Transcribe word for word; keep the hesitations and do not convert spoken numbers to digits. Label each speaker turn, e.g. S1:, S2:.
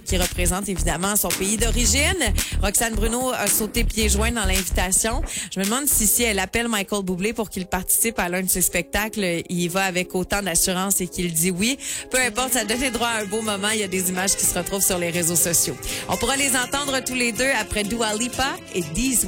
S1: qui représente évidemment son pays d'origine. Roxane Bruno a sauté pieds joints dans l'invitation. Je me demande si si elle appelle Michael Bublé pour qu'il participe à l'un de ses spectacles, il y va avec autant d'assurance et qu'il dit oui. Peu importe, ça donne droit à un beau moment. Il y a des images qui se retrouvent sur les réseaux sociaux. On pourra les entendre tous les deux après Dua Lipa et These